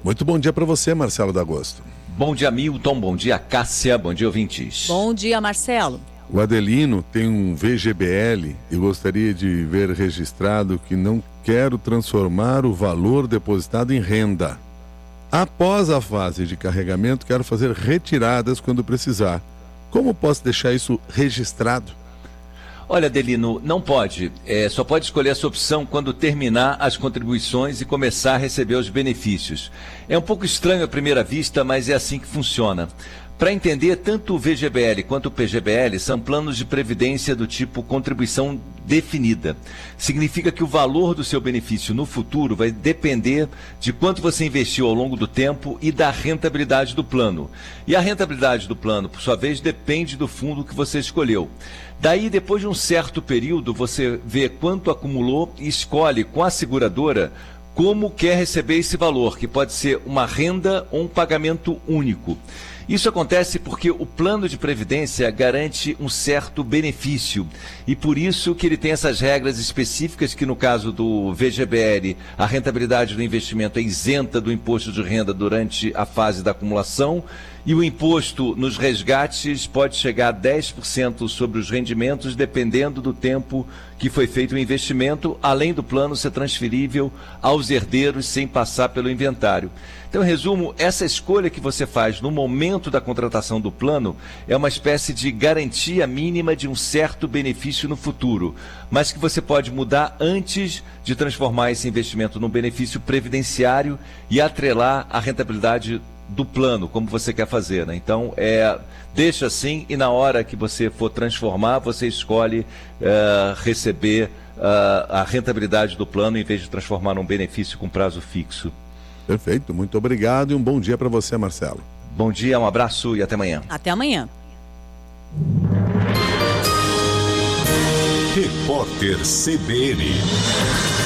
Muito bom dia para você, Marcelo D'Agosto. Bom dia, Milton. Bom dia, Cássia. Bom dia, ouvintes. Bom dia, Marcelo. O Adelino tem um VGBL e gostaria de ver registrado que não quero transformar o valor depositado em renda. Após a fase de carregamento, quero fazer retiradas quando precisar. Como posso deixar isso registrado? Olha, Adelino, não pode. Só pode escolher essa opção quando terminar as contribuições e começar a receber os benefícios. É um pouco estranho à primeira vista, mas é assim que funciona. Para entender, tanto o VGBL quanto o PGBL são planos de previdência do tipo contribuição definida. Significa que o valor do seu benefício no futuro vai depender de quanto você investiu ao longo do tempo e da rentabilidade do plano. E a rentabilidade do plano, por sua vez, depende do fundo que você escolheu. Daí, depois de um certo período, você vê quanto acumulou e escolhe com a seguradora como quer receber esse valor, que pode ser uma renda ou um pagamento único. Isso acontece porque o plano de previdência garante um certo benefício e por isso que ele tem essas regras específicas que no caso do VGBL, a rentabilidade do investimento é isenta do imposto de renda durante a fase da acumulação e o imposto nos resgates pode chegar a 10% sobre os rendimentos dependendo do tempo que foi feito o investimento, além do plano ser transferível aos herdeiros sem passar pelo inventário. Então, em resumo, essa escolha que você faz no momento da contratação do plano é uma espécie de garantia mínima de um certo benefício no futuro, mas que você pode mudar antes de transformar esse investimento num benefício previdenciário e atrelar a rentabilidade do plano, como você quer fazer, né? Então, deixa assim e na hora que você for transformar, você escolhe receber a rentabilidade do plano em vez de transformar num benefício com prazo fixo. Perfeito, muito obrigado e um bom dia para você, Marcelo. Bom dia, um abraço e até amanhã. Até amanhã. Repórter CBN.